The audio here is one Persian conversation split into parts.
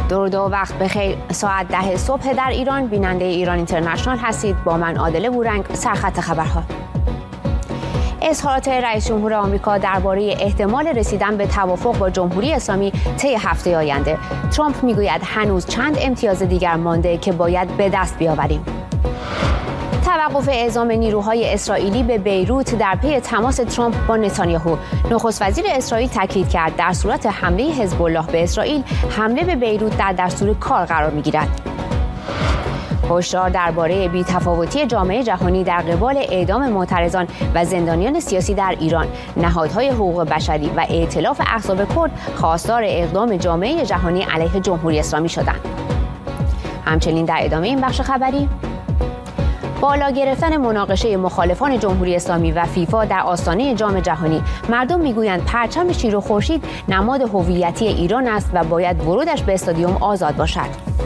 درود و وقت بخیر. ساعت 10 صبح در ایران. بیننده ایران اینترنشنال هستید. با من عادل بورنگ. سرخط خبرها. اظهارات رئیس جمهور آمریکا درباره احتمال رسیدن به توافق با جمهوری اسلامی طی هفته آینده. ترامپ میگوید هنوز چند امتیاز دیگر مانده که باید به دست بیاوریم. توقف اعزام نیروهای اسرائیلی به بیروت در پی تماس ترامپ با نتانیاهو. نخست وزیر اسرائیل تاکید کرد در صورت حمله حزب الله به اسرائیل، حمله به بیروت در دستور کار قرار می‌گیرد. هشدار درباره بی‌تفاوتی جامعه جهانی در قبال اعدام معترضان و زندانیان سیاسی در ایران. نهادهای حقوق بشری و ائتلاف احزاب کرد خواستار اقدام جامعه جهانی علیه جمهوری اسلامی شدند. همچنین در ادامه این بخش خبری، بالا گرفتن مناقشه مخالفان جمهوری اسلامی و فیفا در آستانه جام جهانی. مردم میگویند پرچم شیر و خورشید نماد هویتی ایران است و باید ورودش به استادیوم آزاد باشد.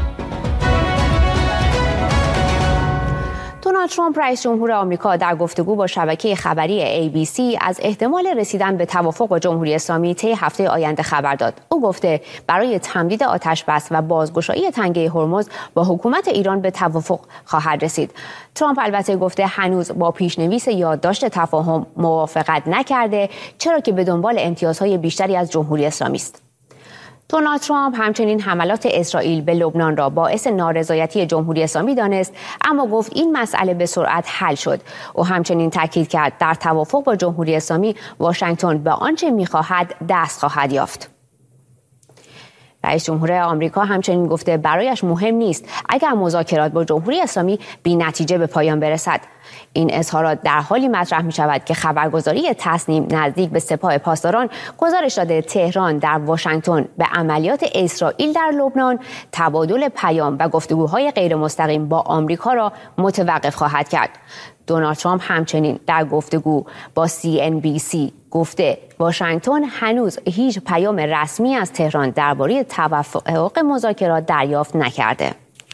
دونالد ترامپ رئیس جمهور آمریکا در گفتگو با شبکه خبری ABC از احتمال رسیدن به توافق با جمهوری اسلامی طی هفته آینده خبر داد. او گفته برای تمدید آتش‌بس و بازگشایی تنگه هرمز با حکومت ایران به توافق خواهد رسید. ترامپ البته گفته هنوز با پیشنویس یادداشت تفاهم موافقت نکرده، چرا که به دنبال امتیازهای بیشتری از جمهوری اسلامی است. دونالد ترامپ همچنین حملات اسرائیل به لبنان را باعث نارضایتی جمهوری اسلامی دانست، اما گفت این مسئله به سرعت حل شد. او همچنین تاکید کرد در توافق با جمهوری اسلامی واشنگتن به آنچه می‌خواهد دست خواهد یافت. رئیس جمهور آمریکا همچنین گفته برایش مهم نیست اگر مذاکرات با جمهوری اسلامی بی‌نتیجه به پایان برسد. این اظهارات در حالی مطرح می شود که خبرگزاری تصنیم نزدیک به سپاه پاسداران گزارش داده تهران در واشنگتن به عملیات اسرائیل در لبنان تبادل پیام و گفتگوهای غیر مستقیم با آمریکا را متوقف خواهد کرد. دونالد ترامپ همچنین در گفتگو با CNBC گفته واشنگتن هنوز هیچ پیام رسمی از تهران درباره توافق مذاکرات دریافت نکرده.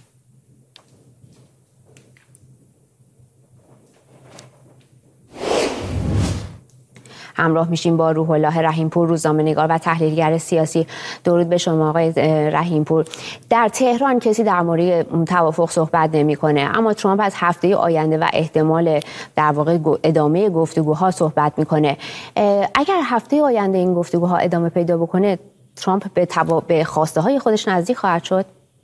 همراه میشیم با روح الله رحیمپور، روزنامه‌نگار و تحلیلگر سیاسی. درود به شما آقای رحیمپور. در تهران کسی در مورد توافق صحبت نمی‌کنه، اما ترامپ از هفته آینده و احتمال در واقع ادامه گفتگوها صحبت می‌کنه. اگر هفته آینده این گفتگوها ادامه پیدا بکنه، ترامپ به خواسته‌های خودش نزدیک خواهد شد؟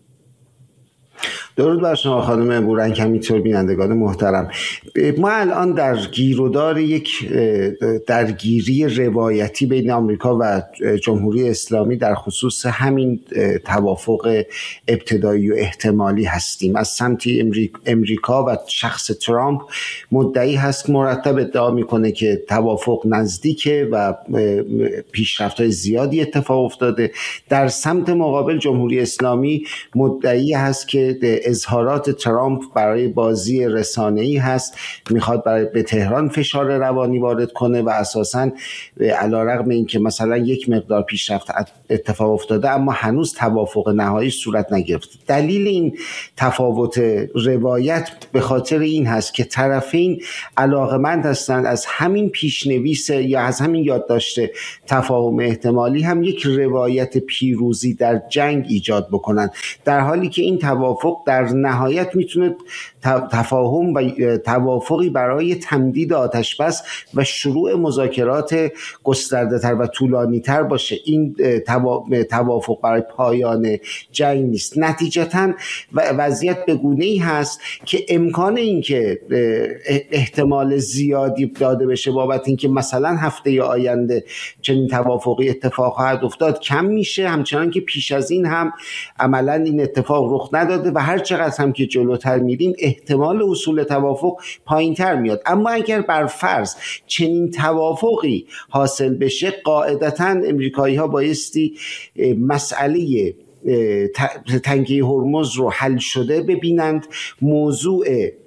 درود بر شما خانم بورنگ، همینطور بینندگان محترم. ما الان در گیرودار یک درگیری روایتی بین آمریکا و جمهوری اسلامی در خصوص همین توافق ابتدایی و احتمالی هستیم. از سمت امریکا و شخص ترامپ مدعی هست، مرتب ادعا میکنه که توافق نزدیکه و پیشرفت‌های زیادی اتفاق افتاده. در سمت مقابل جمهوری اسلامی مدعی هست که اظهارات ترامپ برای بازی رسانه‌ای هست، میخواد به تهران فشار روانی وارد کنه و اساساً علیرغم اینکه مثلا یک مقدار پیشرفت اتفاق افتاده اما هنوز توافق نهایی صورت نگرفته. دلیل این تفاوت روایت به خاطر این هست که طرفین علاقمند هستند از همین پیشنویس یا از همین یادداشت تفاهم احتمالی هم یک روایت پیروزی در جنگ ایجاد بکنن، در حالی که این توافق در نهایت میتونه تفاهم و توافقی برای تمدید آتش‌بس و شروع مذاکرات گسترده‌تر و طولانی‌تر باشه. این توافق برای پایان جنگ نیست. نتیجتاً وضعیت به گونه‌ای هست که امکان این که احتمال زیادی داده بشه بابت اینکه مثلا هفته آینده چنین توافقی اتفاق خواهد افتاد کم میشه، همچنان که پیش از این هم عملاً این اتفاق رخ نداده و هر چقدر هم که جلوتر میریم احتمال حصول توافق پایینتر میاد. اما اگر بر فرض چنین توافقی حاصل بشه، قاعدتاً امریکایی‌ها بایستی مسئله تنگه هرمز رو حل شده ببینند، موضوع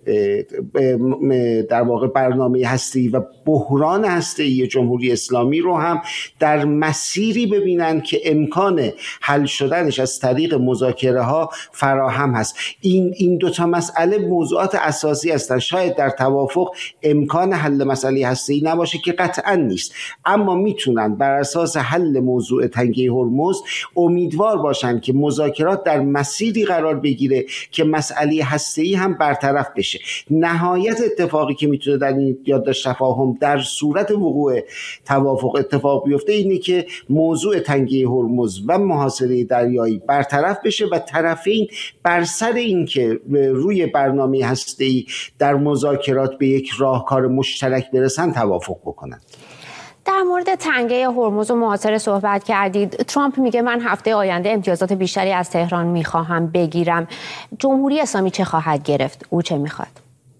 در واقع برنامه هسته‌ای و بحران هسته‌ای جمهوری اسلامی رو هم در مسیری ببینن که امکان حل شدنش از طریق مذاکره ها فراهم هست. این دو تا مسئله موضوعات اساسی هستند. شاید در توافق امکان حل مسئله هسته‌ای نباشه که قطعا نیست، اما میتونن بر اساس حل موضوع تنگه هرمز امیدوار باشن که مذاکرات در مسیری قرار بگیره که مسئله هسته‌ای هم برطرف بشه. نهایت اتفاقی که میتونه در این یادداشت تفاهم در صورت وقوع توافق اتفاق بیفته اینه که موضوع تنگه هرمز و محاصره دریایی برطرف بشه و طرفین بر سر این که روی برنامه هسته‌ای در مذاکرات به یک راهکار مشترک برسن توافق بکنن. در مورد تنگه هرمز و محاصره صحبت کردید. ترامپ میگه من هفته آینده امتیازات بیشتری از تهران میخواهم بگیرم. جمهوری اسلامی چه خواهد گرفت؟ او چه میخواد؟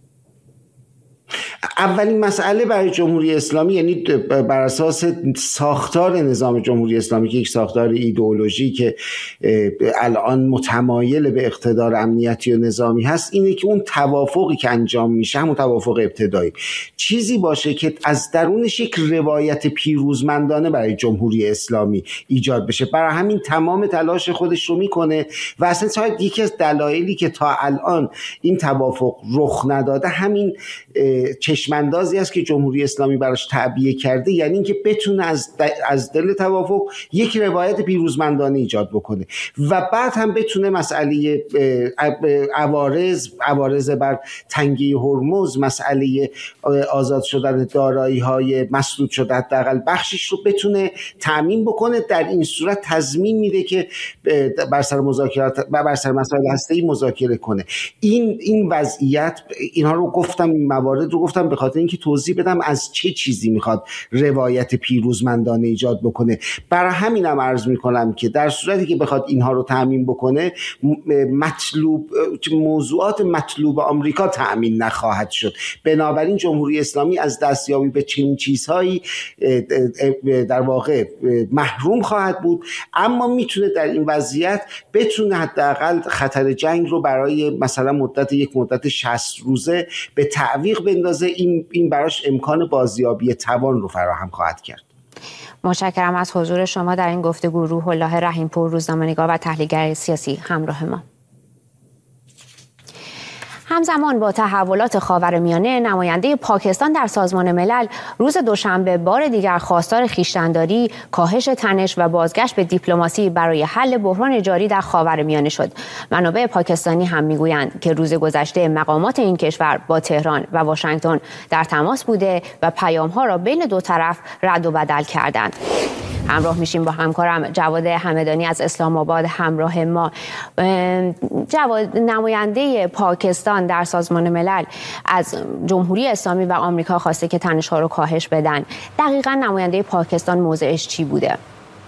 اولین مسئله برای جمهوری اسلامی، یعنی بر اساس ساختار نظام جمهوری اسلامی که یک ساختار ایدئولوژی که الان متمایل به اقتدار امنیتی و نظامی هست، اینه که اون توافقی که انجام میشه، همون توافق ابتدایی، چیزی باشه که از درونش یک روایت پیروزمندانه برای جمهوری اسلامی ایجاد بشه. برای همین تمام تلاش خودش رو میکنه و اصلا شاید یکی از دلایلی که تا الان این توافق رخ نداده همین چشماندازی است که جمهوری اسلامی براش تعبیه کرده، یعنی اینکه بتونه از دل توافق یک روایت پیروزمندانه ایجاد بکنه و بعد هم بتونه مسئله عوارض بر تنگه هرمز، مسئله آزاد شدن دارایی‌های مسدود شده حداقل بخشش رو بتونه تامین بکنه. در این صورت تضمین میده که بر سر مذاکرات و بر سر مسائل هسته‌ای مذاکره کنه. این وضعیت، اینها رو گفتم، این موارد رو گفتم به خاطر اینکه توضیح بدم از چه چیزی میخواد روایت پیروزمندانه ایجاد بکنه. برای همینم عرض میکنم که در صورتی که بخواد اینها رو تامین بکنه، موضوعات مطلوب آمریکا تامین نخواهد شد. بنابراین جمهوری اسلامی از دستیابی به چنین چیزهایی در واقع محروم خواهد بود، اما میتونه در این وضعیت بتونه حداقل خطر جنگ رو برای مثلا یک مدت 60 روزه به تعویق بندازه. این براش امکان بازیابی توان رو فراهم خواهد کرد. متشکرم از حضور شما در این گفتگو. روح الله رحیم‌پور، روزنامه‌نگار و تحلیلگر سیاسی، همراه ما. همزمان با تحولات خاورمیانه، نماینده پاکستان در سازمان ملل روز دوشنبه بار دیگر خواستار خویشتن‌داری، کاهش تنش و بازگشت به دیپلماسی برای حل بحران جاری در خاورمیانه شد. منابع پاکستانی هم میگویند که روز گذشته مقامات این کشور با تهران و واشنگتن در تماس بوده و پیام‌ها را بین دو طرف رد و بدل کردند. همراه میشیم با همکارم جواد همدانی از اسلام آباد همراه ما. جواد، نماینده پاکستان در سازمان ملل از جمهوری اسلامی و آمریکا خواسته که تنش‌ها رو کاهش بدن. دقیقاً نماینده پاکستان موضعش چی بوده؟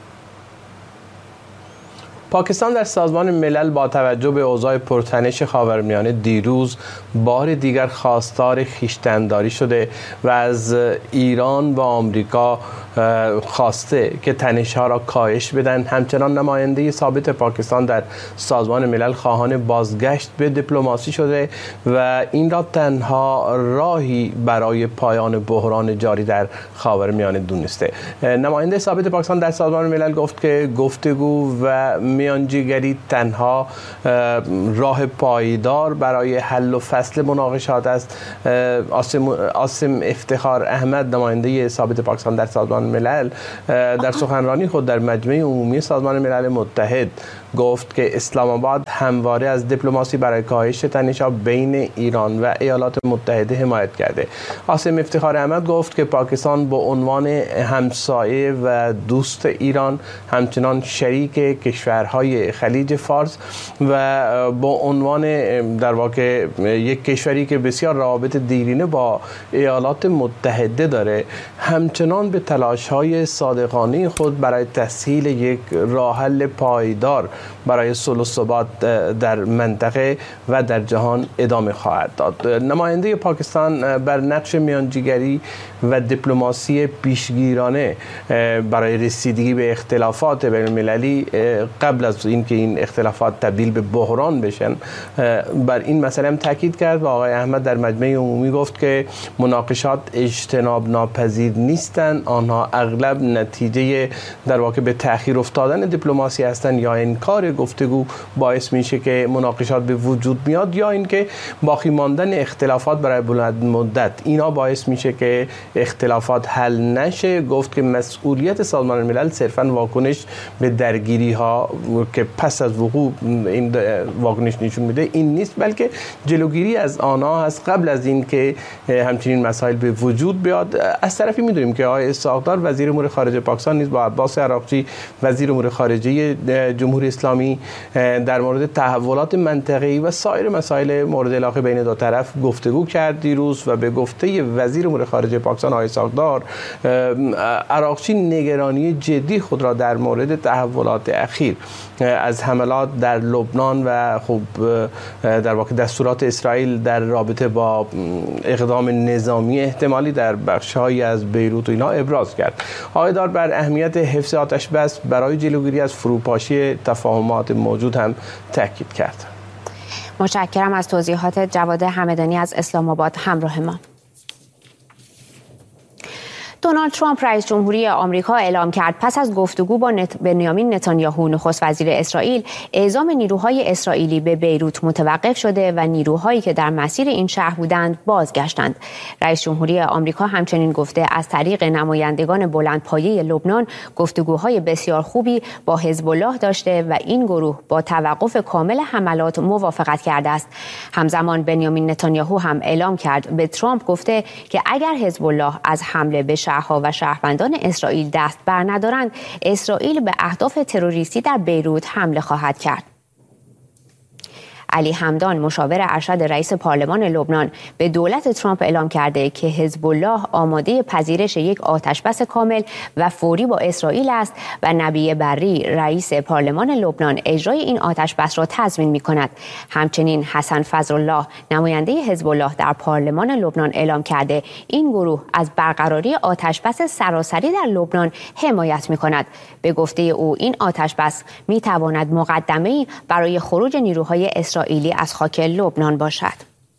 پاکستان در سازمان ملل با توجه به اوضاع پرتنش خاورمیانه دیروز بار دیگر خواستار خویشتن‌داری شده و از ایران و آمریکا خواسته که تنش‌ها را کاهش بدن. همچنان نماینده ثابت پاکستان در سازمان ملل خواهان بازگشت به دیپلماسی شده و این را تنها راهی برای پایان بحران جاری در خاورمیانه دونسته. نماینده ثابت پاکستان در سازمان ملل گفت که گفتگو و میانجیگری تنها راه پایدار برای حل و فصل مناقشات است. عاصم افتخار احمد، نماینده ثابت پاکستان در سازمان ملل، در سخنرانی خود در مجمع عمومی سازمان ملل متحد گفت که اسلام آباد همواره از دیپلماسی برای کاهش تنش‌ها بین ایران و ایالات متحده حمایت کرده. عاصم افتخار احمد گفت که پاکستان به عنوان همسایه و دوست ایران، همچنان شریک کشورهای خلیج فارس و به عنوان در واقع یک کشوری که بسیار روابط دیرینه با ایالات متحده داره، همچنان به تلاش تلاش‌های صادقانه خود برای تسهیل یک راه حل پایدار برای صلح و ثبات در منطقه و در جهان ادامه خواهد داد. نماینده پاکستان بر نقش میانجیگری و دیپلماسی پیشگیرانه برای رسیدگی به اختلافات بین المللی قبل از اینکه این اختلافات تبدیل به بحران بشن بر این مسئله هم تاکید کرد و آقای احمد در مجمع عمومی گفت که مناقشات اجتناب ناپذیر نیستند، آنها اغلب نتیجه در واقع به تأخیر افتادن دیپلماسی هستند یا انکار گفتگو باعث میشه که مناقشات به وجود میاد یا اینکه باقی ماندن اختلافات برای بلند مدت اینا باعث میشه که اختلافات حل نشه. گفت که مسئولیت سازمان ملل صرفاً واکنش به درگیری ها که پس از وقوع این واکنش نشون میده این نیست، بلکه جلوگیری از آنها هست قبل از این که همچنین مسائل به وجود بیاد. از طرفی میدونیم که آقای اسحاق‌دار وزیر امور خارجه پاکستان نیز با عباس عراقچی وزیر امور خارجه جمهوری اسلامی در مورد تحولات منطقه‌ای و سایر مسائل مورد علاقه بین دو طرف گفتگو کرد دیروز و به گفته وزیر امور خارجه پاکستان آقای اسحاق‌دار، عراقچی نگرانی جدی خود را در مورد تحولات اخیر از حملات در لبنان و خب در واقع دستورات اسرائیل در رابطه با اقدام نظامی احتمالی در بخش‌هایی از بیروت و اینا ابراز کرد. آقای دار بر اهمیت حفظ آتش بس برای جلوگیری از فروپاشی تفاهمات موجود هم تاکید کرد. متشکرم از توضیحات جواد همدانی از اسلام آباد همراه ما. دونالد ترامپ رئیس جمهوری آمریکا اعلام کرد پس از گفتگو با بنیامین نتانیاهو نخست وزیر اسرائیل اعزام نیروهای اسرائیلی به بیروت متوقف شده و نیروهایی که در مسیر این شهر بودند بازگشتند. رئیس جمهوری آمریکا همچنین گفته از طریق نمایندگان بلندپایه لبنان گفتگوهای بسیار خوبی با حزب الله داشته و این گروه با توقف کامل حملات موافقت کرده است. همزمان بنیامین نتانیاهو هم اعلام کرد به ترامپ گفته که اگر حزب الله از حمله به شهرها و شهروندان اسرائیل دست بر ندارند، اسرائیل به اهداف تروریستی در بیروت حمله خواهد کرد. علی حمدان مشاور ارشد رئیس پارلمان لبنان به دولت ترامپ اعلام کرده که حزب الله آماده پذیرش یک آتشبس کامل و فوری با اسرائیل است و نبی بری رئیس پارلمان لبنان اجرای این آتشبس را تضمین می‌کند. همچنین حسن فضلالله نماینده حزب الله در پارلمان لبنان اعلام کرده این گروه از برقراری آتشبس سراسری در لبنان حمایت می‌کند. به گفته او این آتشبس می‌تواند مقدمه‌ای برای خروج نیروهای اسرائیلی از خاک لبنان باشد.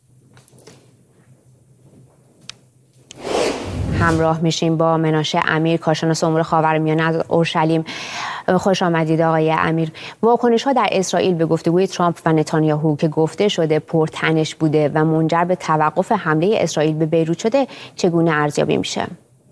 همراه میشیم با مناشه امیر، کارشناس امور خاورمیانه از اورشلیم. خوش آمدید آقای امیر. واکنش‌ها در اسرائیل به گفتگوی ترامپ و نتانیاهو که گفته شده پرتنش بوده و منجر به توقف حمله اسرائیل به بیروت شده چگونه ارزیابی میشه؟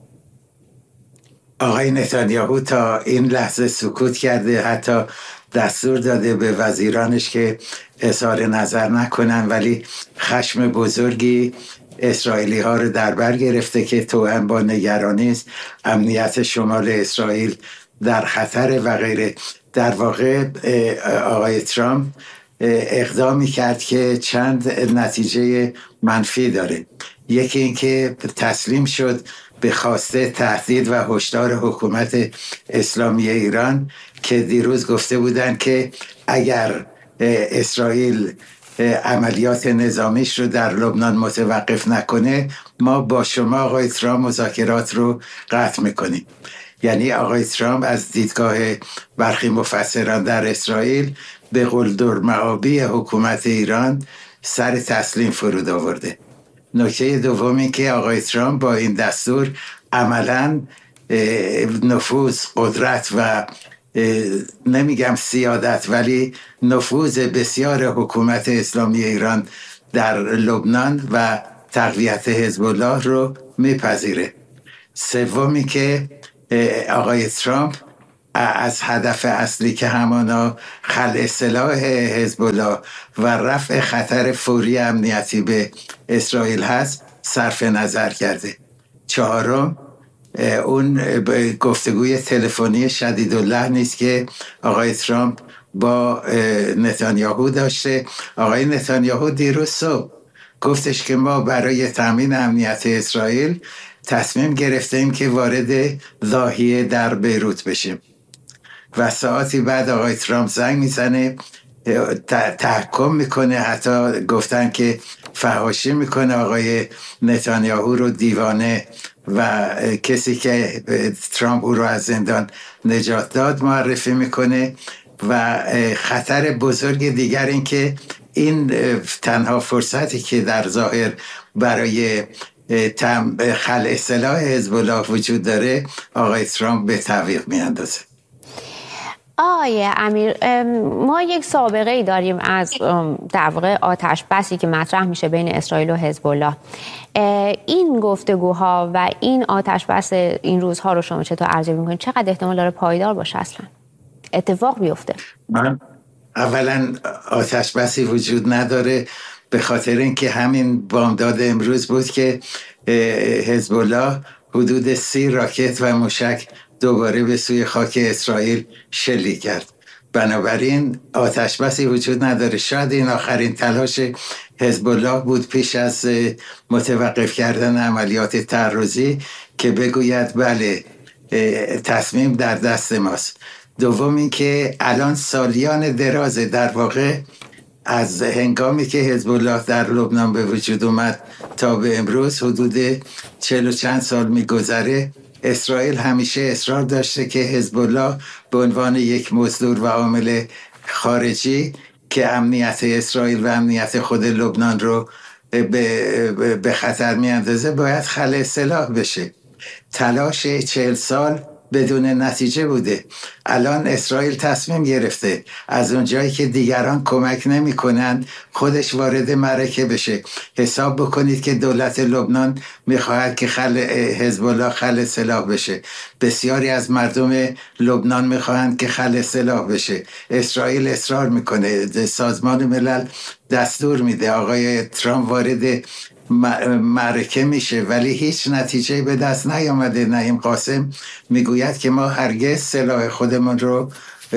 آقای نتانیاهو تا این لحظه سکوت کرده، حتی دستور داده به وزیرانش که اظهار نظر نکنن، ولی خشم بزرگی اسرائیلی ها رو در بر گرفته که توأم با نگرانی است امنیت شمال اسرائیل در خطر و غیره. در واقع آقای ترامپ اقدامی کرد که چند نتیجه منفی داره. یکی اینکه تسلیم شد به خواسته، تهدید و هشدار حکومت اسلامی ایران که دیروز گفته بودند که اگر اسرائیل عملیات نظامیش رو در لبنان متوقف نکنه ما با شما آقای ترامپ مذاکرات رو قطع میکنیم. یعنی آقای ترامپ از دیدگاه برخی مفسران در اسرائیل به قلدرمآبی حکومت ایران سر تسلیم فرود آورده. نکته دومی که آقای ترامپ با این دستور عملاً نفوذ، قدرت و نمیگم سیادت ولی نفوذ بسیار حکومت اسلامی ایران در لبنان و تقویت حزب الله رو میپذیره. سومی که آقای ترامپ از هدف اصلی که همانا خلع سلاح حزب الله و رفع خطر فوری امنیتی به اسرائیل هست صرف نظر کرده. چهارم اون گفتگوی تلفنی شدیدالله نیست که آقای ترامپ با نتانیاهو داشته. آقای نتانیاهو دیروز صبح گفتش که ما برای تامین امنیت اسرائیل تصمیم گرفتیم که وارد ضاحیه در بیروت بشیم و ساعتی بعد آقای ترامپ زنگ میزنه، تحکم میکنه، حتی گفتن که فحاشی میکنه آقای نتانیاهو رو دیوانه و کسی که ترامپ او رو از زندان نجات داد معرفی میکنه و خطر بزرگ دیگر این که این تنها فرصتی که در ظاهر برای خلع سلاح حزب الله وجود داره آقای ترامپ به تعویق میاندازه. آقای امیر، ما یک سابقه ای داریم از در واقع آتش بسی که مطرح میشه بین اسرائیل و حزب الله. این گفتگوها و این آتش بس این روزها رو شما چطور ارزیابی میکنید؟ چقدر احتمال داره پایدار باشه، اصلا اتفاق بیفته؟ اولا آتش بسی وجود نداره، به خاطر اینکه همین بامداد امروز بود که حزب الله حدود 30 راکت و موشک دوباره به سوی خاک اسرائیل شلیک کرد. بنابراین آتش بسی وجود نداره. شاید این آخرین تلاش حزب الله بود پیش از متوقف کردن عملیات تعرضی که بگوید بله تصمیم در دست ماست. دوم این که الان سالیان درازه، در واقع از هنگامی که حزب الله در لبنان به وجود اومد تا به امروز حدود 40 و چند سال میگذره، اسرائیل همیشه اصرار داشته که حزب الله به عنوان یک مزدور و عامل خارجی که امنیت اسرائیل و امنیت خود لبنان رو به خطر میاندازه باید خلع سلاح بشه. تلاش 40 سال بدون نتیجه بوده. الان اسرائیل تصمیم گرفته از اونجایی که دیگران کمک نمی کنند خودش وارد معرکه بشه. حساب بکنید که دولت لبنان میخواهد که حزب الله خلع سلاح بشه. بسیاری از مردم لبنان میخواهند که خلع سلاح بشه. اسرائیل اصرار میکنه، سازمان ملل دستور میده، آقای ترامپ وارد معرکه میشه ولی هیچ نتیجه به دست نیامده. نعیم قاسم میگوید که ما هرگز سلاح خودمون رو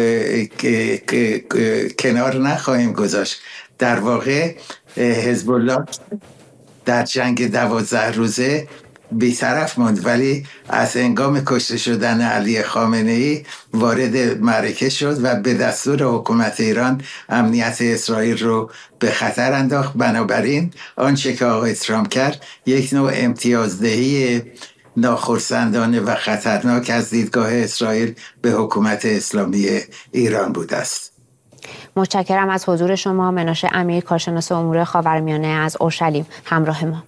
کنار نخواهیم گذاشت. در واقع حزب الله در جنگ 12 روزه بی‌طرف ماند ولی از هنگام کشته شدن علی خامنه‌ای وارد معرکه شد و به دستور حکومت ایران امنیت اسرائیل رو به خطر انداخت. بنابراین آنچه که آقای ترامپ کرد یک نوع امتیازدهی ناخرسندانه و خطرناک از دیدگاه اسرائیل به حکومت اسلامی ایران بوده است. متشکرم از حضور شما. مناشه امیر، کارشناس امور خاورمیانه از اورشلیم، همراه ما.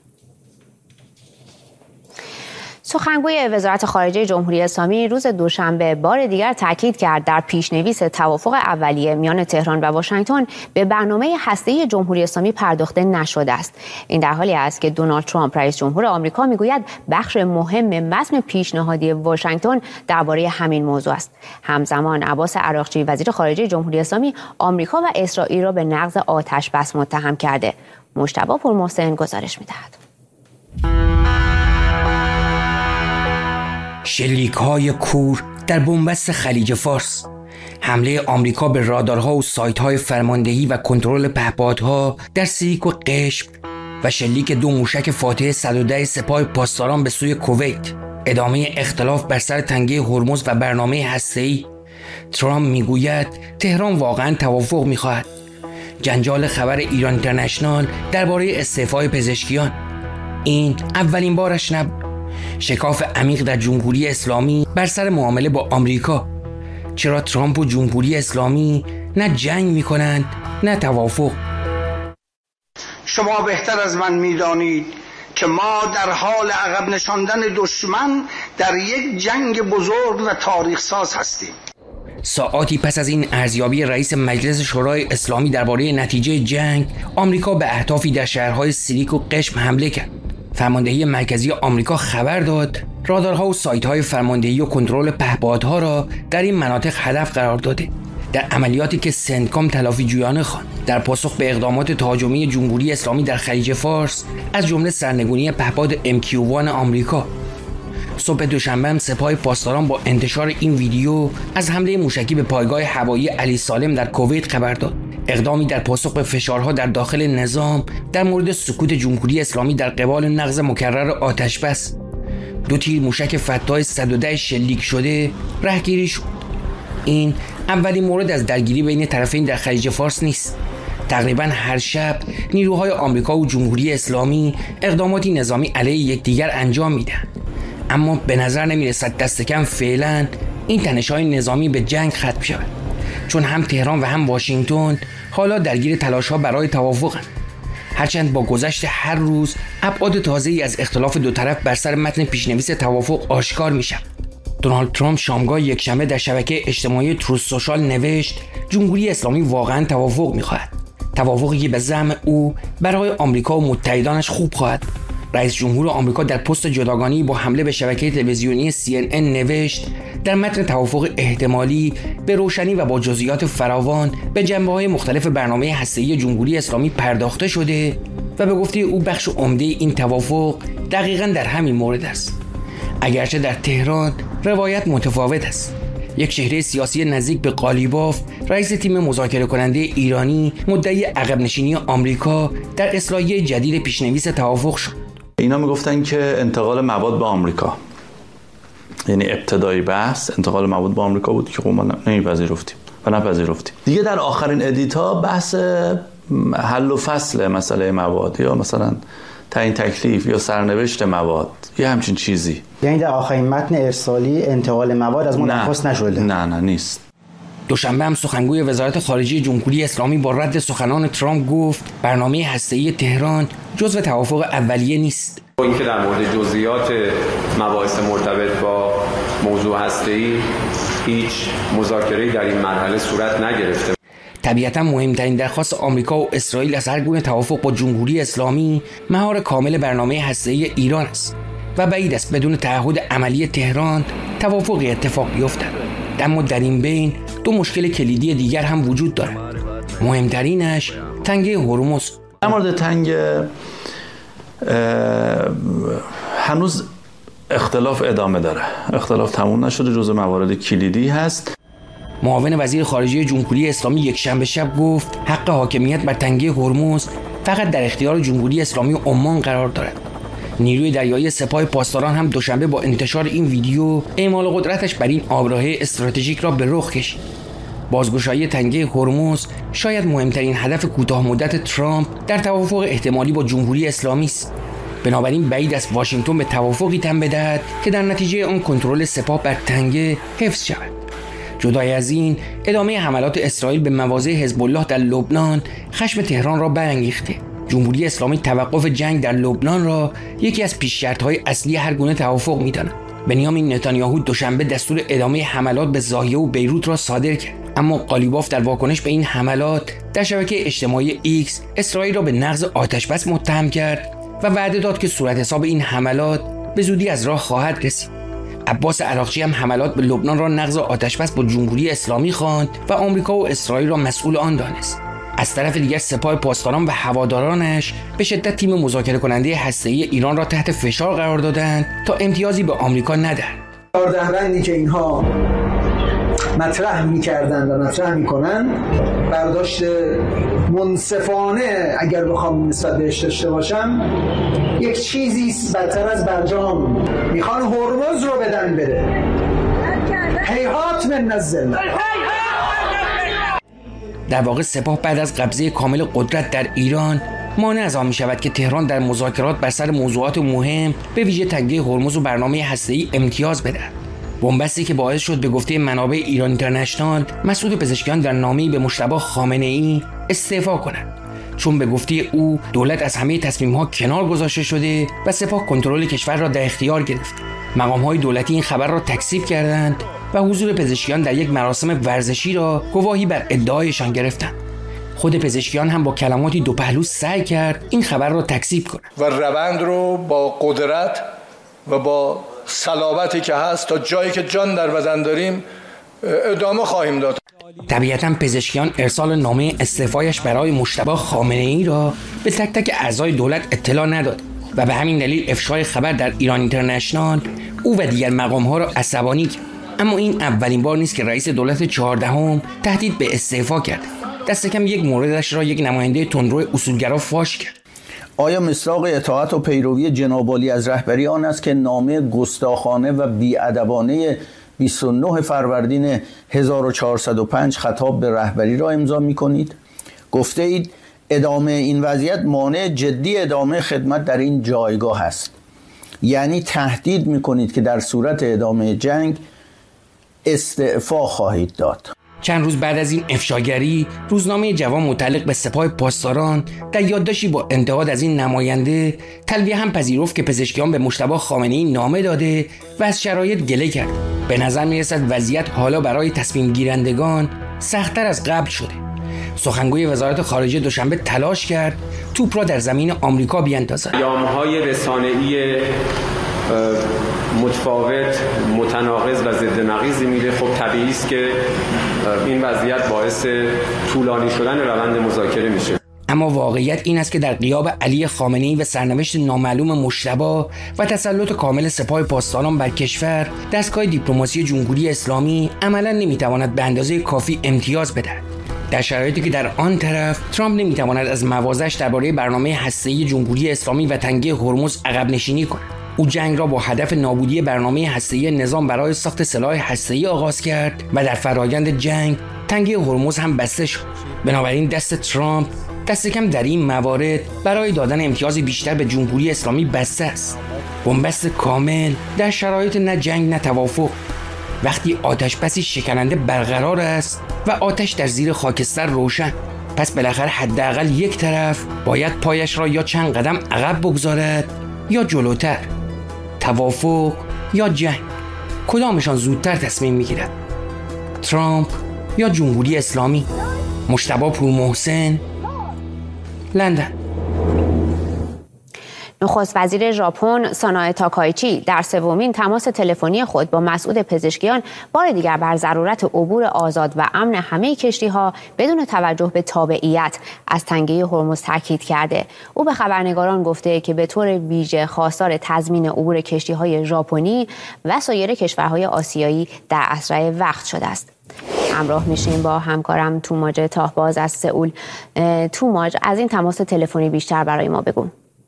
سخنگوی وزارت خارجه جمهوری اسلامی روز دوشنبه بار دیگر تاکید کرد در پیشنویس توافق اولیه میان تهران و واشنگتن به برنامه هسته‌ای جمهوری اسلامی پرداخته نشده است. این در حالی است که دونالد ترامپ رئیس جمهور آمریکا میگوید بخش مهم متن پیشنهادی واشنگتن درباره همین موضوع است. همزمان عباس عراقچی وزیر خارجه جمهوری اسلامی آمریکا و اسرائیل را به نقض آتش بس متهم کرده. مجتبی پورمحسن گزارش می‌دهد. شلیک‌های کور در بنبست خلیج فارس، حمله آمریکا به رادارها و سایت‌های فرماندهی و کنترل پهپادها در سیریک و قشم و شلیک 2 موشک فاتح 110 سپاه پاسداران به سوی کویت، ادامه اختلاف بر سر تنگه هرمز و برنامه هسته‌ای. ترامپ میگوید تهران واقعاً توافق می‌خواهد. جنجال خبر ایران اینترنشنال درباره استعفای پزشکیان، این اولین بارش نبود. شکاف عمیق در جمهوری اسلامی بر سر معامله با آمریکا. چرا ترامپ و جمهوری اسلامی نه جنگ میکنند نه توافق؟ شما بهتر از من میدانید که ما در حال عقب نشاندن دشمن در یک جنگ بزرگ و تاریخ ساز هستیم. ساعاتی پس از این ارزیابی رئیس مجلس شورای اسلامی درباره نتیجه جنگ، آمریکا به اهدافی در شهرهای سیریک و قشم حمله کرد. فرماندهی مرکزی آمریکا خبر داد رادارها و سایت‌های فرماندهی و کنترل پهپادها را در این مناطق هدف قرار داده. در عملیاتی که سنتکام تلافی جویانه خواند در پاسخ به اقدامات تهاجمی جمهوری اسلامی در خلیج فارس، از جمله سرنگونی پهپاد MQ-1 آمریکا. صبح دوشنبه هم سپاه پاسداران با انتشار این ویدیو از حمله موشکی به پایگاه هوایی علی سالم در کویت خبر داد. اقدامی در پاسخ به فشارها در داخل نظام در مورد سکوت جمهوری اسلامی در قبال نقض مکرر آتش بس. 2 تیر موشک فتاح 110 شلیک شده رهگیری شد. این اولین مورد از درگیری بین طرفین در خلیج فارس نیست. تقریبا هر شب نیروهای آمریکا و جمهوری اسلامی اقداماتی نظامی علیه یکدیگر انجام میدن، اما به نظر نمیرسد دست کم فعلا این تنش‌های نظامی به جنگ ختم شود، چون هم تهران و هم واشنگتن حالا درگیر تلاش‌ها برای توافقند. هرچند با گذشت هر روز ابعاد تازه‌ای از اختلاف دو طرف بر سر متن پیشنویس توافق آشکار می‌شود. دونالد ترامپ شامگاه یکشنبه در شبکه اجتماعی تروث سوشال نوشت جمهوری اسلامی واقعا توافق می‌خواهد. توافقی که به زعم او برای آمریکا و متحدانش خوب خواهد. رئیس جمهور آمریکا در پست جداگانه‌ای با حمله به شبکه تلویزیونی CNN نوشت در متن توافق احتمالی به روشنی و با جزئیات فراوان به جنبه‌های مختلف برنامه هسته‌ای جمهوری اسلامی پرداخته شده و به گفته او بخش عمده این توافق دقیقاً در همین مورد است. اگرچه در تهران روایت متفاوت است. یک چهره سیاسی نزدیک به قالیباف، رئیس تیم مذاکره کننده ایرانی، مدعی عقب نشینی آمریکا در اصلاحیه جدید پیشنویس توافق شد. اینا میگفتن که انتقال مواد به آمریکا، یعنی ابتدای بحث انتقال مواد به آمریکا بود که ما نمیپذیرفتیم و نپذیرفتیم. دیگه در آخرین ادیتا بحث حل و فصل مسئله مواد یا مثلا تعیین تکلیف یا سرنوشت مواد یا همچین چیزی. یعنی در آخرین متن ارسالی انتقال مواد از ما نخواست نشده؟ نه نیست. دوشنبه هم سخنگوی وزارت خارجه جمهوری اسلامی با رد سخنان ترامپ گفت برنامه هسته‌ای تهران جزو توافق اولیه نیست. اینکه در مورد جزئیات مباحث مرتبط با موضوع هسته‌ای هیچ مذاکره‌ای در این مرحله صورت نگرفته. طبیعتا مهمترین درخواست آمریکا و اسرائیل از هر گونه توافق با جمهوری اسلامی مهار کامل برنامه هسته‌ای ایران است و بعید است بدون تعهد عملی تهران توافقی اتفاق بیفتد. اما در این بین 2 مشکل کلیدی دیگر هم وجود دارد. مهمترینش تنگه هرمز. در مورد تنگه هنوز اختلاف ادامه داره. اختلاف تموم نشده، جزو موارد کلیدی هست. معاون وزیر خارجه جمهوری اسلامی یکشنبه شب گفت حق حاکمیت بر تنگه هرمز فقط در اختیار جمهوری اسلامی عمان قرار دارد. نیروی دریایی سپاه پاسداران هم دوشنبه با انتشار این ویدیو اعمال قدرتش بر این آبراهه استراتژیک را به رخ کشید. بازگشایی تنگه هرمز شاید مهمترین هدف کوتاه مدت ترامپ در توافق احتمالی با جمهوری اسلامی است. بنابراین بعید است واشنگتن به توافقی تن بدهد که در نتیجه آن کنترل سپاه بر تنگه حفظ شود. جدای از این، ادامه حملات اسرائیل به مواضع حزب الله در لبنان خشم تهران را برانگیخته. جمهوری اسلامی توقف جنگ در لبنان را یکی از پیش شرط‌های اصلی هر گونه توافق می‌داند. بنیامین نتانیاهو دوشنبه دستور ادامه حملات به ضاحیه و بیروت را صادر کرد، اما قالیباف در واکنش به این حملات در شبکه اجتماعی ایکس اسرائیل را به نقض آتشبس متهم کرد و وعده داد که صورت حساب این حملات به زودی از راه خواهد رسید. عباس عراقچی هم حملات به لبنان را نقض آتشبس با جمهوری اسلامی خواند و آمریکا و اسرائیل را مسئول آن دانست. از طرف دیگر سپاه پاسداران و هوادارانش به شدت تیم مذاکره کننده هسته‌ای ایران را تحت فشار قرار دادند تا امتیازی به آمریکا ندهند. دهبندی که اینها مطرح می‌کردند و مطرح می‌کنند برداشت منصفانه اگر بخوام نسبت بهش داشته باشم یک چیزی بدتر از برجام. میخوان هرمز رو بدن بره. هیهات من الذلة. در واقع سپاه بعد از قبضه کامل قدرت در ایران مانع از آن می شود که تهران در مذاکرات بر سر موضوعات مهم به ویژه تنگه هرمز و برنامه هسته‌ای امتیاز بدهد. بنبستی که باعث شد به گفته منابع ایران اینترنشنال مسعود پزشکیان در نامه‌ای به مجتبی خامنه‌ای استعفا کند، چون به گفته او دولت از همه تصمیم‌ها کنار گذاشته شده و سپاه کنترل کشور را در اختیار گرفت. مقام‌های دولتی این خبر را تکذیب کردند و حضور پزشکیان در یک مراسم ورزشی را گواهی بر ادعایشان گرفتند. خود پزشکیان هم با کلماتی دو پهلو سعی کرد این خبر را تکذیب کند و روند رو با قدرت و با صلابتی که هست تا جایی که جان در بدن داریم ادامه خواهیم داد. طبیعتاً پزشکیان ارسال نامه استعفایش برای مجتبی خامنه‌ای را به تک تک اعضای دولت اطلاع نداد و به همین دلیل افشای خبر در ایران اینترنشنال او و دیگر مقام‌ها را عصبانی کرد. اما این اولین بار نیست که رئیس دولت 14 تهدید به استعفا کرد. دست کم یک موردش را یک نماینده تندرو اصولگرا فاش کرد. آیا مصداق اطاعت و پیروی جناب عالی از رهبری آن است که نامه گستاخانه و بی‌ادبانه 29 فروردین 1405 خطاب به رهبری را امضا می‌کنید؟ گفته اید ادامه این وضعیت مانع جدی ادامه خدمت در این جایگاه است. یعنی تهدید می‌کنید که در صورت ادامه جنگ استعفا خواهید داد. چند روز بعد از این افشاگری، روزنامه جوان متعلق به سپاه پاسداران در یادداشتی با انتقاد از این نماینده تلویح هم پذیرفت که پزشکیان به مجتبی خامنه‌ای نامه داده و از شرایط گله کرد. به نظر می‌رسد وضعیت حالا برای تصمیم گیرندگان سخت‌تر از قبل شده. سخنگوی وزارت خارجه دوشنبه تلاش کرد توپ را در زمین آمریکا بیاندازد. پیام‌های رسانه‌ای متفاوت، متناقض و ضد نقیضی میده. خب طبیعی است که این وضعیت باعث طولانی شدن روند مذاکره میشه. اما واقعیت این است که در غیاب علی خامنه‌ای و سرنوشت نامعلوم مجتبی و تسلط کامل سپاه پاسداران بر کشور، دستگاه دیپلماسی جمهوری اسلامی عملاً نمیتواند به اندازه کافی امتیاز بدهد. در شرایطی که در آن طرف ترامپ نمیتواند از مواضعش درباره برنامه هسته‌ای جمهوری اسلامی و تنگه هرمز عقب نشینی کند. او جنگ را با هدف نابودی برنامه هسته‌ای نظام برای ساخت سلاح هسته‌ای آغاز کرد و در فرایند جنگ تنگه هرمز هم بسته شد. بنابراین دست ترامپ دست کم در این موارد برای دادن امتیاز بیشتر به جمهوری اسلامی بسته است. بنبست کامل در شرایط نه جنگ نه توافق، وقتی آتش بسی شکننده برقرار است و آتش در زیر خاکستر روشن، پس بالاخره حداقل یک طرف باید پایش را یا چند قدم عقب بگذارد یا جلوتر. توافق یا جنگ، کدامشان زودتر تصمیم میگیرد؟ ترامپ یا جمهوری اسلامی؟ مجتبی پورمحسن، لندن. نخست وزیر ژاپن سانائه تاکایچی در سومین تماس تلفنی خود با مسئول پزشکیان بار دیگر بر ضرورت عبور آزاد و امن همه کشتی‌ها بدون توجه به تابعیت از تنگه هرمز تاکید کرده. او به خبرنگاران گفته که به طور ویژه خواستار تضمین عبور کشتی‌های ژاپنی و سایر کشورهای آسیایی در اسرع وقت شده است. همراه میشیم با همکارم توماج تاهباز از سئول. توماج، از این تماس تلفنی بیشتر برای ما بگو.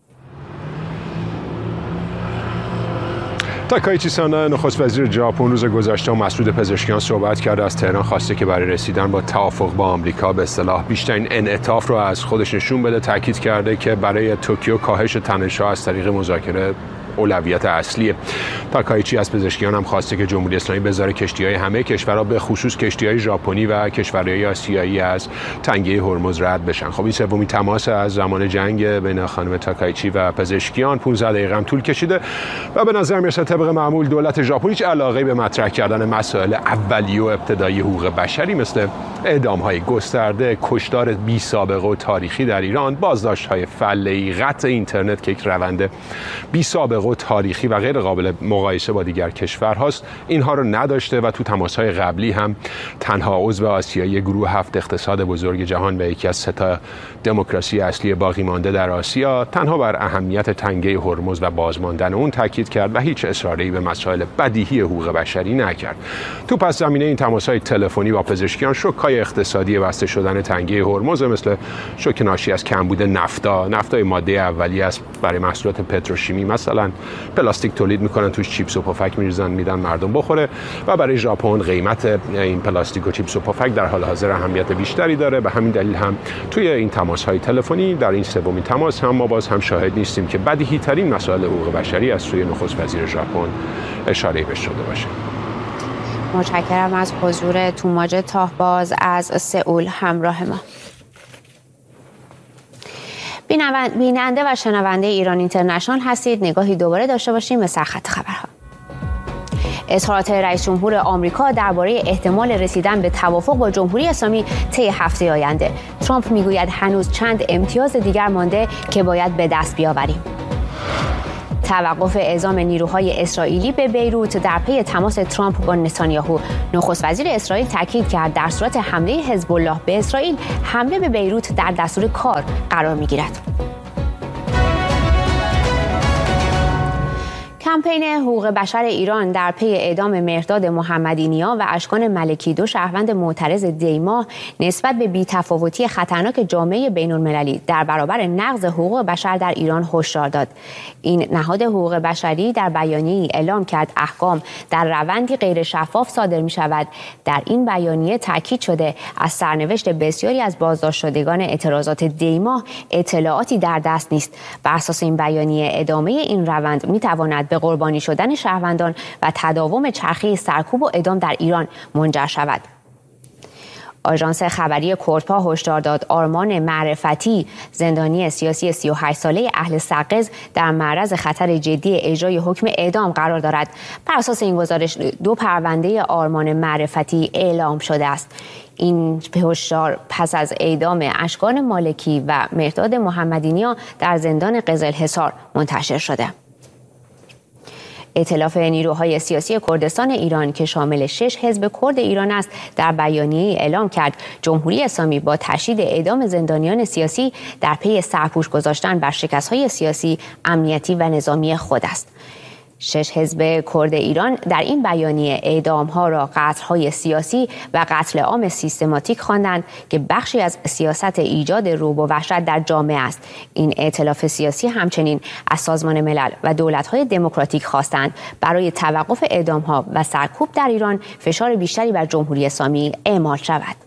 تاکایچی سانا نخست وزیر ژاپن روز گذشته و مسئول پزشکیان صحبت کرده، از تهران خواسته که برای رسیدن با توافق با آمریکا به اصطلاح بیشترین انعطاف رو از خودش نشون بده. تاکید کرده که برای توکیو کاهش تنش‌ها از طریق مذاکره اولویت اصلیه. تاکایچی از پزشکیان هم خواسته که جمهوری اسلامی بذاره کشتی‌های همه کشورها به خصوص کشتی‌های ژاپنی و کشورهای آسیایی از تنگه هرمز رد بشن. خب این سومین تماس از زمان جنگ بین خانم تاکایچی و پزشکیان 15 دقیقه هم طول کشیده و به نظر میرسه طبق معمول دولت ژاپن هیچ علاقه‌ای به مطرح کردن مسائل اولیه و ابتدایی حقوق بشری مثل اعدام‌های گسترده، کشتار بی‌سابقه و تاریخی در ایران، بازداشت‌های فله‌ای، قطع اینترنت که یک روند بی‌سابقه و تاریخی و غیر قابل مقایسه با دیگر کشورهاست، اینها رو نداشته و تو تماس‌های قبلی هم تنها عضو آسیایی گروه 7 اقتصاد بزرگ جهان و یکی از 3 دموکراسی اصلی باقی مانده در آسیا تنها بر اهمیت تنگه هرمز و بازماندن اون تاکید کرد و هیچ اصراری به مسائل بدیهی حقوق بشری نکرد. تو پس زمینه این تماس‌های تلفنی با پزشکیان شوک‌های اقتصادی بسته شدن تنگه هرمز مثل شوک ناشی از کمبود نفتای ماده اولیه است برای محصولات پتروشیمی، مثلا پلاستیک تولید میکنن توش چیپس و پفک میریزن میدن مردم بخوره و برای ژاپن قیمت این پلاستیک و چیپس و پفک در حال حاضر اهمیت بیشتری داره. به همین دلیل هم توی این تماس‌های تلفنی در این سومین تماس هم ما باز هم شاهد نیستیم که بدیهی ترین مسائل حقوق بشری از سوی نخست وزیر ژاپن اشاره بهش شده باشه. متشکرم از حضور توماج تاهباز از سئول همراه ما. بیننده و شنونده ایران اینترنشنال هستید. نگاهی دوباره داشته باشیم به سرخط خبرها. اظهارات رئیس جمهور آمریکا درباره احتمال رسیدن به توافق با جمهوری اسلامی طی هفته آینده. ترامپ میگوید هنوز چند امتیاز دیگر مانده که باید به دست بیاوریم. توقف اعزام نیروهای اسرائیلی به بیروت در پی تماس ترامپ با نتانیاهو. نخست وزیر اسرائیل تاکید کرد در صورت حمله حزب الله به اسرائیل، حمله به بیروت در دستور کار قرار می‌گیرد. کمپین حقوق بشر ایران در پی اعدام مهرداد محمدی نیا و اشکان ملکی، دو شهروند معترض دیما، نسبت به بی‌تفاوتی خطرناک جامعه بین‌المللی در برابر نقض حقوق بشر در ایران هشدار داد. این نهاد حقوق بشری در بیانیه‌ای اعلام کرد احکام در روندی غیر شفاف صادر می‌شود. در این بیانیه تاکید شده از سرنوشت بسیاری از بازداشت شدگان اعتراضات دیما اطلاعاتی در دست نیست. بر اساس این بیانیه ادامه این روند می‌تواند به قربانی شدن شهروندان و تداوم چرخه سرکوب و اعدام در ایران منجر شود. آژانس خبری کردپا هشدار داد آرمان معرفتی، زندانی سیاسی 38 ساله اهل سقز، در معرض خطر جدی اجرای حکم اعدام قرار دارد. بر اساس این گزارش 2 پرونده آرمان معرفتی اعلام شده است. این هشدار پس از اعدام اشکان مالکی و مهرداد محمدی نیا در زندان قزلحصار منتشر شده. ائتلاف نیروهای سیاسی کردستان ایران که شامل 6 حزب کرد ایران است، در بیانیه‌ای اعلام کرد جمهوری اسلامی با تشدید اعدام زندانیان سیاسی در پی سرپوش گذاشتن بر شکست‌های سیاسی، امنیتی و نظامی خود است. 6 حزب کرد ایران در این بیانیه اعدام‌ها را قتل‌های سیاسی و قتل عام سیستماتیک خواندند که بخشی از سیاست ایجاد رعب و وحشت در جامعه است. این ائتلاف سیاسی همچنین از سازمان ملل و دولت‌های دموکراتیک خواستند برای توقف اعدام‌ها و سرکوب در ایران فشار بیشتری بر جمهوری اسلامی اعمال شود.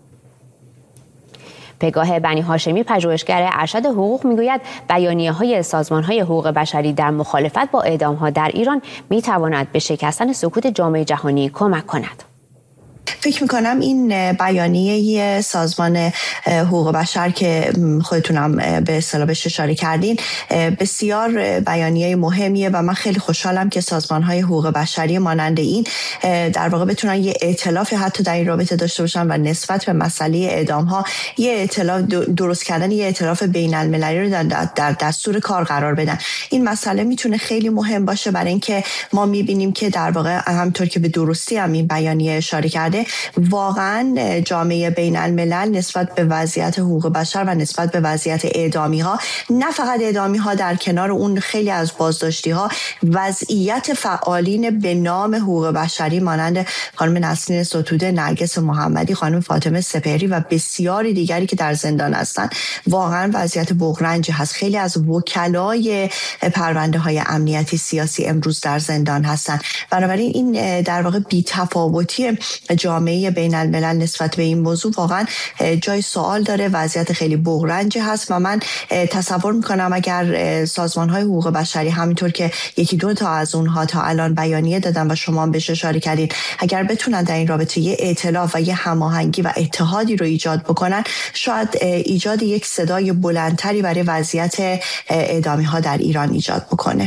پگاه بنی هاشمی، پژوهشگر ارشد حقوق، میگوید بیانیه‌های سازمان‌های حقوق بشری در مخالفت با اعدام‌ها در ایران می‌تواند به شکستن سکوت جامعه جهانی کمک کند. فکر میکنم این بیانیه سازمان حقوق بشر که خودتونم به اصطلاح بهش اشاره کردین بسیار بیانیه مهمیه و من خیلی خوشحالم که سازمان‌های حقوق بشری مانند این در واقع بتونن یه ائتلاف حتی در این رابطه داشته باشن و نسبت به مسئله اعدام‌ها یه ائتلاف درست کردن، یه ائتلاف بین‌المللی رو در دستور کار قرار بدن. این مسئله میتونه خیلی مهم باشه برای اینکه ما می‌بینیم که در واقع همونطور که به درستی هم این بیانیه اشاره کرده، واقعا جامعه بین الملل نسبت به وضعیت حقوق بشر و نسبت به وضعیت اعدامی ها، نه فقط اعدامی ها، در کنار اون خیلی از بازداشتی ها، وضعیت فعالین به نام حقوق بشری مانند خانم نسرین ستوده، نرگس محمدی، خانم فاطمه سپهری و بسیاری دیگری که در زندان هستند، واقعا وضعیت بغرنجی هست. خیلی از وکلای پرونده های امنیتی سیاسی امروز در زندان هستند. بنابراین این در واقع بی‌تفاوتی جامعه بین الملل نسبت به این موضوع واقعا جای سوال داره. وضعیت خیلی بغرنجی هست و من تصور میکنم اگر سازمان‌های حقوق بشری همینطور که 1-2 تا از اونها تا الان بیانیه دادن و شما بهش اشاره کردید، اگر بتونن در این رابطه یه ائتلاف و یه هماهنگی و اتحادی رو ایجاد بکنن، شاید ایجاد یک صدای بلندتری برای وضعیت اعدامی‌ها در ایران ایجاد بکنه.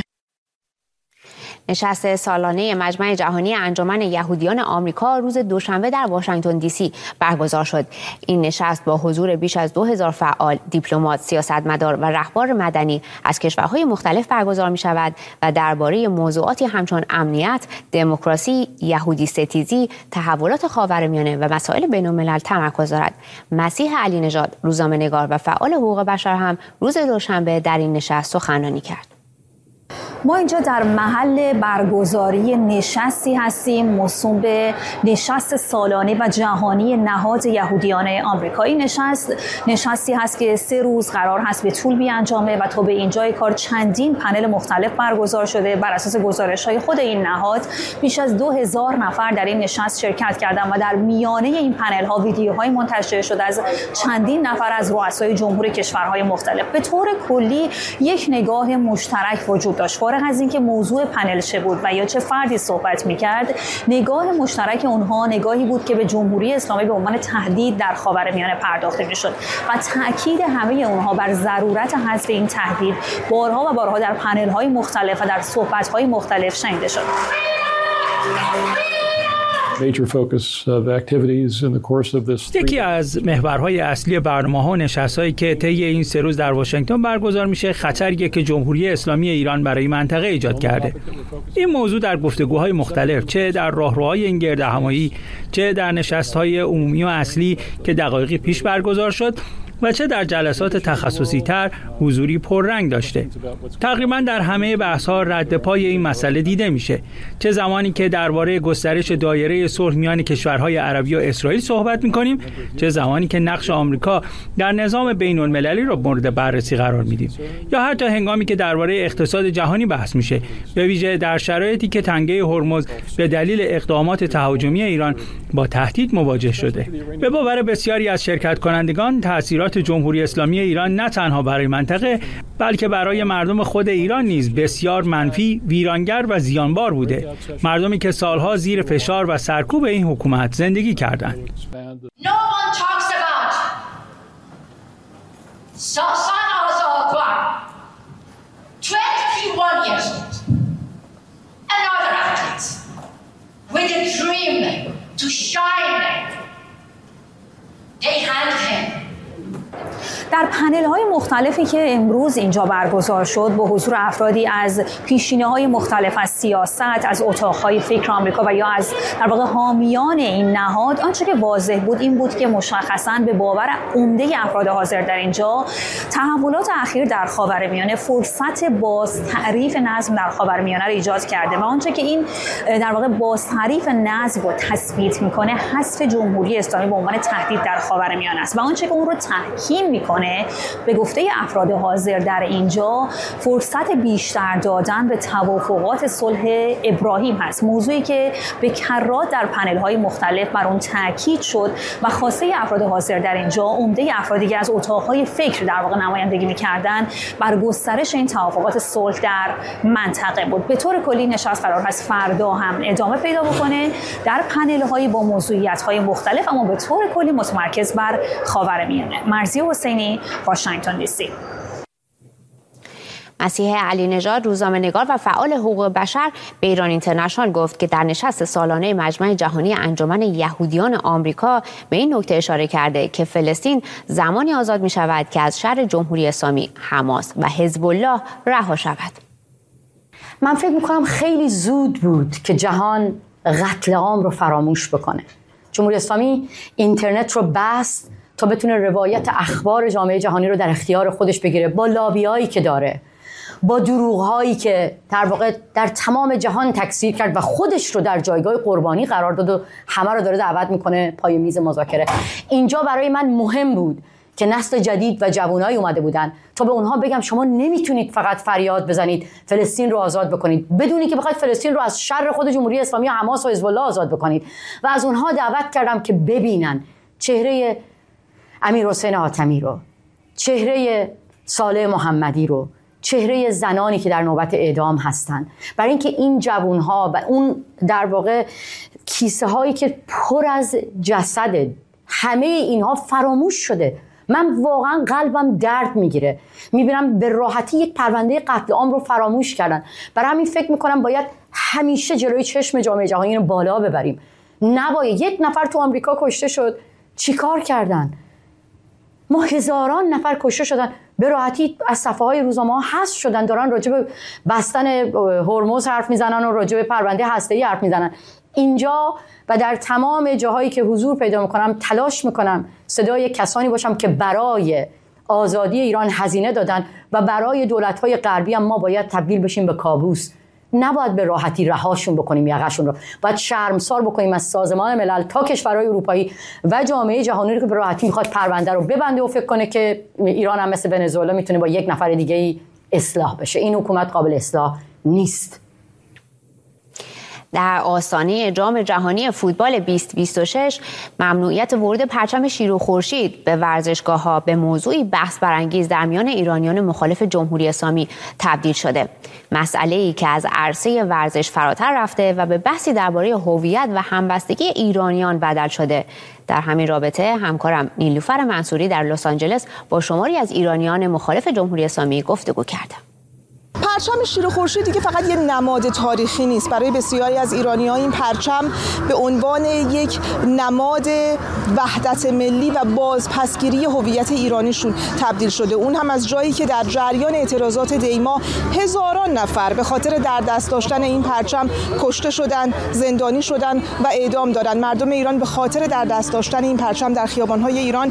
نشست سالانه مجمع جهانی انجمن یهودیان آمریکا روز دوشنبه در واشنگتن دی سی برگزار شد. این نشست با حضور بیش از 2000 فعال، دیپلمات، سیاستمدار و رهبر مدنی از کشورهای مختلف برگزار می شود و درباره موضوعاتی همچون امنیت، دموکراسی، یهودی ستیزی، تحولات خاورمیانه و مسائل بین‌الملل تمرکز دارد. مسیح علی نژاد، روزنامه‌نگار و فعال حقوق بشر، هم روز دوشنبه در این نشست سخنرانی کرد. ما اینجا در محل برگزاری نشستی هستیم موسوم به نشست سالانه و جهانی نهاد یهودیان آمریکا. این نشستی هست که 3 روز قرار هست به طول بیانجامه و تا به اینجای کار چندین پنل مختلف برگزار شده. بر اساس گزارش‌های خود این نهاد بیش از 2000 نفر در این نشست شرکت کردند و در میانه این پنل‌ها ویدیوهای منتشر شده از چندین نفر از رؤسای جمهور کشورهای مختلف. به طور کلی یک نگاه مشترک وجود داشت. فارغ از اینکه موضوع پنل چه بود و یا چه فردی صحبت می‌کرد، نگاه مشترک اونها نگاهی بود که به جمهوری اسلامی به عنوان تهدید در خاورمیانه پرداخته می‌شد و تأکید همه اونها بر ضرورت حذف این تهدید بارها و بارها در پنل‌های مختلف و در صحبت‌های مختلف شنیده شد. یکی از محورهای اصلی برنامه‌ها و نشست‌هایی که طی این 3 روز در واشنگتن برگزار میشه، خطریه که جمهوری اسلامی ایران برای منطقه ایجاد کرده. این موضوع در گفتگوهای مختلف، چه در راهروهای این گردهمایی، چه در نشست‌های عمومی و اصلی که دقایقی پیش برگزار شد، و چه در جلسات تخصصی تر حضوری پررنگ داشته. تقریبا در همه بحث‌ها رد پای این مسئله دیده میشه، چه زمانی که درباره گسترش دایره صلح میان کشورهای عربی و اسرائیل صحبت می‌کنیم، چه زمانی که نقش آمریکا در نظام بین‌المللی رو مورد بررسی قرار میدیم، یا حتی هنگامی که درباره اقتصاد جهانی بحث میشه، به ویژه در شرایطی که تنگه هرمز به دلیل اقدامات تهاجمی ایران با تهدید مواجه شده. به باور بسیاری از شرکت کنندگان تأثیرات جمهوری اسلامی ایران نه تنها برای منطقه بلکه برای مردم خود ایران نیز بسیار منفی، ویرانگر و زیانبار بوده. مردمی که سالها زیر فشار و سرکوب این حکومت زندگی کردند. With a dream to shine, they hand him. در پنل‌های مختلفی که امروز اینجا برگزار شد با حضور افرادی از پیشینه‌های مختلف از سیاست، از اتاق‌های فکر آمریکا و یا از در واقع حامیان این نهاد، آنچه که واضح بود این بود که مشخصاً به باور عمده افراد حاضر در اینجا تحولات اخیر در خاورمیانه فرصت باز تعریف نظم در خاورمیانه را ایجاد کرده و آنچه که این در واقع باز تعریف نظم رو تثبیت می‌کنه حذف جمهوری اسلامی به عنوان تهدید در خاورمیانه است و آنچه که اون رو تحکیم می‌کنه به گفته افراد حاضر در اینجا فرصت بیشتر دادن به توافقات صلح ابراهیم هست، موضوعی که به کرات در پنل‌های مختلف بر اون تاکید شد و خواسته افراد حاضر در اینجا عمده افرادی که از اتاق‌های فکر در واقع نمایندگی می‌کردند بر گسترش این توافقات صلح در منطقه بود. به طور کلی نشست قرار هست فردا هم ادامه پیدا بکنه در پنل‌های با موضوعیت‌های مختلف، اما به طور کلی متمرکز بر خاورمیانه. مرضیه حسینی، واشنگتن دی سی. مسیح علی نژاد، روزنامه‌نگار و فعال حقوق بشر، به ایران اینترنشنال گفت که در نشست سالانه مجمع جهانی انجمن یهودیان آمریکا به این نکته اشاره کرده که فلسطین زمانی آزاد می شود که از شر جمهوری اسلامی، حماس و حزب الله رها شود. من فکر می‌کنم خیلی زود بود که جهان قتل عام رو فراموش بکنه. جمهوری اسلامی اینترنت رو بست تا بتونه روایت اخبار جامعه جهانی رو در اختیار خودش بگیره، با لابیایی که داره، با دروغ‌هایی که در واقع در تمام جهان تکثیر کرد و خودش رو در جایگاه قربانی قرار داد و همه رو داره دعوت میکنه پای میز مذاکره. اینجا برای من مهم بود که نسل جدید و جوانایی اومده بودن تا به اونها بگم شما نمیتونید فقط فریاد بزنید فلسطین رو آزاد بکنید بدونی که بخواید فلسطین رو از شر خود جمهوری اسلامی و حماس و حزب الله آزاد بکنید. و از اونها دعوت کردم که ببینن چهره امیرحسین حاتمی رو، چهره صالح محمدی رو، چهره زنانی که در نوبت اعدام هستن، برای اینکه این جوانها و اون در واقع کیسه هایی که پر از جسد همه اینها فراموش شده. من واقعا قلبم درد میگیره، میبینم به راحتی یک پرونده قتل عام رو فراموش کردن. برای همین فکر میکنم باید همیشه جلوی چشم جامعه جهانی رو بالا ببریم. نباید یک نفر تو آمریکا کشته شد، چیکار کردن؟ ما هزاران نفر کشته شدن، به راحتی از صفحه‌های روزنامه ها حذف شدن، دارن راجع به بستن هرمز حرف میزنن و راجع به پرونده هسته‌ای حرف میزنن. اینجا و در تمام جاهایی که حضور پیدا میکنم تلاش میکنم صدای کسانی باشم که برای آزادی ایران هزینه دادن و برای دولت‌های غربی هم ما باید تبدیل بشیم به کابوس. نباید به راحتی رهاشون بکنیم یقه‌شون رو، باید شرمسار بکنیم از سازمان ملل تا کشورهای اروپایی و جامعه جهانی رو که به راحتی میخواد پرونده رو ببنده و فکر کنه که ایران هم مثل ونزوئلا میتونه با یک نفر دیگه اصلاح بشه. این حکومت قابل اصلاح نیست. در آستانه جام جهانی فوتبال 2026 ممنوعیت ورود پرچم شیر و خورشید به ورزشگاه‌ها به موضوعی بحث برانگیز در میان ایرانیان مخالف جمهوری اسلامی تبدیل شده. مسئله‌ای که از عرصه ورزش فراتر رفته و به بحثی درباره هویت و همبستگی ایرانیان بدل شده. در همین رابطه همکارم نیلوفر منصوری در لس آنجلس با شماری از ایرانیان مخالف جمهوری اسلامی گفتگو کرده. پرچم شیر و خورشید دیگه فقط یک نماد تاریخی نیست. برای بسیاری از ایرانی‌ها این پرچم به عنوان یک نماد وحدت ملی و بازپسگیری هویت ایرانیشون تبدیل شده. اون هم از جایی که در جریان اعتراضات دیما هزاران نفر به خاطر در دست داشتن این پرچم کشته شدن، زندانی شدن و اعدام دادن. مردم ایران به خاطر در دست داشتن این پرچم در خیابان‌های ایران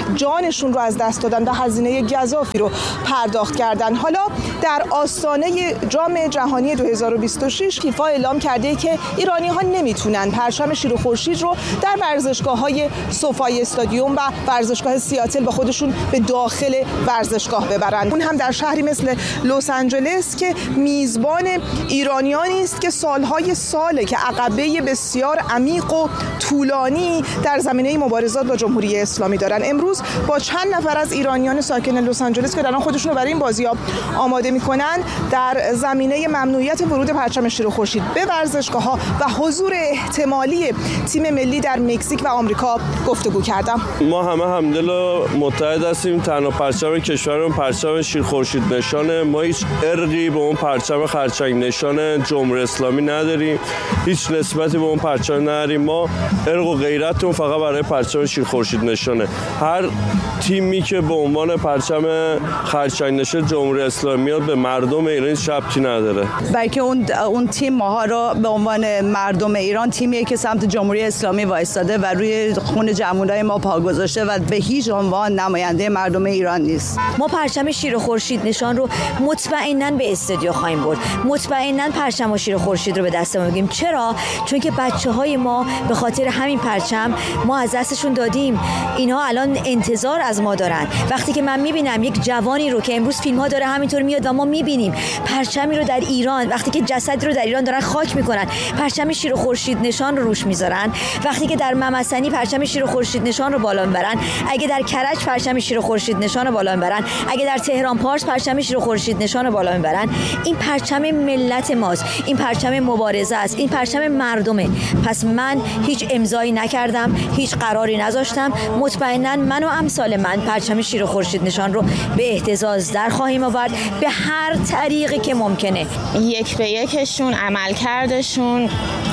جانشون رو از دست دادن و هزینه گزافی رو پرداخت کردن. حالا در آستانه جام جهانی 2026 فیفا اعلام کرده که ایرانی‌ها نمیتونن پرچم شیر و خورشید رو در ورزشگاه‌های سوفای استادیوم و ورزشگاه سیاتل با خودشون به داخل ورزشگاه ببرن. اون هم در شهری مثل لس آنجلس که میزبان ایرانیانی است که سالهای ساله که عقبه بسیار عمیق و طولانی در زمینه مبارزات با جمهوری اسلامی دارن. امروز با چند نفر از ایرانیان ساکن لس آنجلس که دارن خودشون رو برای این بازی‌ها آماده می‌کنن در زمینه ممنوعیت ورود پرچم شیر و خورشید به ورزشگاه‌ها و حضور احتمالی تیم ملی در مکزیک و آمریکا گفتگو کردم. ما همدل و متحد هستیم. تنها پرچم کشورمون پرچم شیر خورشید نشانه. ما هیچ ارقی به اون پرچم خرچنگ نشان جمهوری اسلامی نداریم. هیچ نسبتی به اون پرچم نداریم. ما ارق و غیرتمون فقط برای پرچم شیر خورشید نشانه. هر تیمی که به عنوان پرچم خرچنگ نشان جمهوری اسلامی به مردم ایران شبتی نداره. بلکه اون تیم ماها رو به عنوان مردم ایران تیمیه که سمت جمهوری اسلامی وایستاده و روی خون جوانای ما پا گذاشته و به هیچ عنوان نماینده مردم ایران نیست. ما پرچم شیر و خورشید نشان رو مطمئناً به استودیو خواهیم برد. مطمئناً پرچم و شیر و خورشید رو به دست ما میگیم. چرا؟ چون که بچه‌های ما به خاطر همین پرچم ما از دستشون دادیم. اینا الان انتظار از ما دارن. وقتی که من میبینم یک جوانی رو که امروز فیلم‌ها داره همینطور میاد و ما میبینیم پرچمی رو در ایران، وقتی که جسدی رو در ایران دارن خاک میکنن پرچم شیر و خورشید نشان رو روش میذارن، وقتی که در ممسنی پرچم شیر و خورشید نشان رو بالا میبرن، اگه در کرج پرچم شیر و خورشید نشان رو بالا میبرن، اگه در تهران پارس پرچم شیر و خورشید نشان رو بالا میبرن، این پرچم ملت ماست، این پرچم مبارزه است، این پرچم مردمه. پس من هیچ امضایی نکردم، هیچ قراری نذاشتم. مطمئنا من و امثال من پرچم شیر و خورشید نشان رو به اهتزاز در خواهیم آورد به هر طریقی که ممکنه. یک به یکشون، عملکردشون،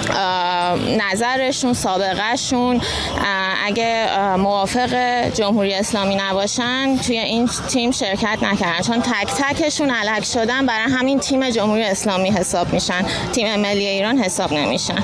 نظرشون، سابقهشون اگه موافق جمهوری اسلامی نباشن توی این تیم شرکت نکردن، چون تک تکشون الحق شدن برای همین تیم جمهوری اسلامی حساب میشن، تیم ملی ایران حساب نمیشن.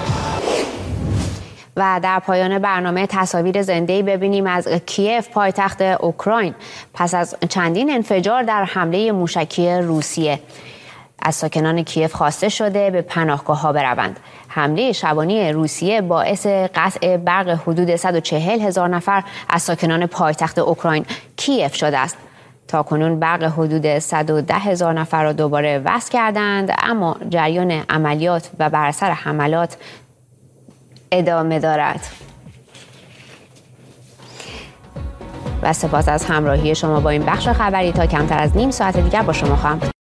و در پایان برنامه تصاویر زنده‌ای ببینیم از کیف پایتخت اوکراین پس از چندین انفجار در حمله موشکی روسیه. از ساکنان کیف خواسته شده به پناهگاه‌ها بروند. حمله شبانه روسیه باعث قطع برق حدود 140,000 نفر از ساکنان پایتخت اوکراین کیف شده است. تاکنون برق حدود 110,000 نفر را دوباره وصل کردند، اما جریان عملیات و بر اثر حملات ادامه دارد. و سپاس از همراهی شما با این بخش خبری. تا کمتر از نیم ساعت دیگر با شما خواهم بود.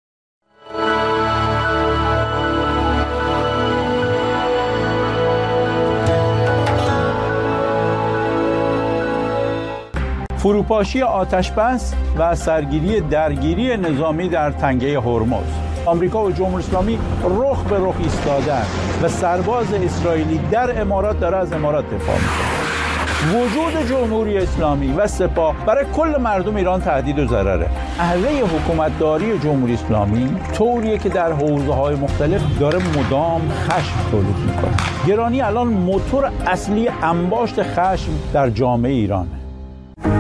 فروپاشی آتش‌بس و سرگیری درگیری نظامی در تنگه هرمز. آمریکا و جمهوری اسلامی رخ به رخ ایستادند و سرباز اسرائیلی در امارات داره از امارات دفاع می‌کنه. وجود جمهوری اسلامی و سپاه برای کل مردم ایران تهدید و ضرره. اهله حکومتداری جمهوری اسلامی طوریه که در حوزه‌های مختلف داره مدام خشم تولید می‌کنه. گرانی الان موتور اصلی انباشت خشم در جامعه ایرانه.